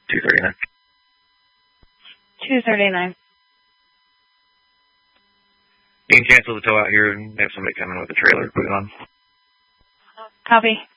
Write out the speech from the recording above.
239. 239. You can cancel the tow out here and have somebody come in with a trailer, put it on. Copy.